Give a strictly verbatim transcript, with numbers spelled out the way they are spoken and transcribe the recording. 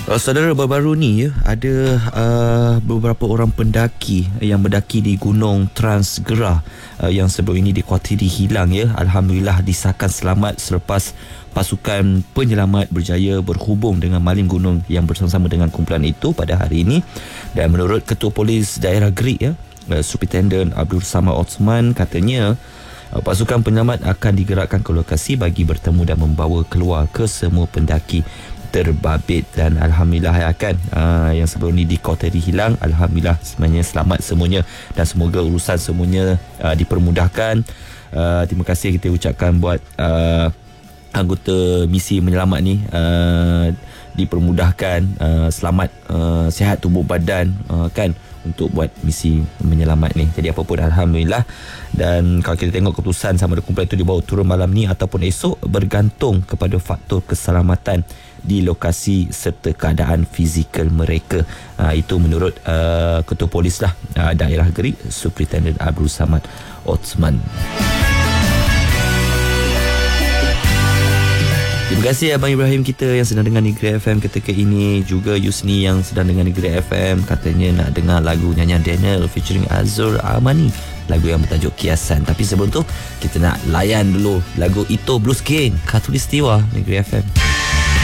Uh, saudara, baru-baru ni ya, ada uh, beberapa orang pendaki yang mendaki di Gunung Transgerah uh, yang sebelum ini dikhawatiri hilang ya. Alhamdulillah disahkan selamat selepas pasukan penyelamat berjaya berhubung dengan maling gunung yang bersama-sama dengan kumpulan itu pada hari ini. Dan menurut Ketua Polis Daerah Gerik ya, uh, Superintendent Abdul Samad Osman, katanya uh, pasukan penyelamat akan digerakkan ke lokasi bagi bertemu dan membawa keluar ke semua pendaki terbabit. Dan Alhamdulillah ya kan, uh, yang sebelum ni dikhawatir hilang, Alhamdulillah sebenarnya selamat semuanya dan semoga urusan semuanya uh, dipermudahkan. uh, Terima kasih kita ucapkan buat uh, anggota misi menyelamat ni, uh, dipermudahkan, uh, selamat, uh, sihat tubuh badan uh, kan, untuk buat misi menyelamat ni. Jadi apa pun Alhamdulillah. Dan kalau kita tengok keputusan sama ada kumpulan itu dibawa turun malam ni ataupun esok bergantung kepada faktor keselamatan di lokasi serta keadaan fizikal mereka. uh, Itu menurut uh, Ketua Polis lah uh, Daerah Gerik, Superintendent Abdul Samad Osman. Terima kasih Abang Ibrahim kita yang sedang dengar Negeri F M ketika ini. Juga Yusni yang sedang dengar Negeri F M, katanya nak dengar lagu nyanyian Daniel featuring Azur Amani, lagu yang bertajuk Kiasan. Tapi sebelum tu kita nak layan dulu lagu Ito Blues King Khatulistiwa Negeri F M.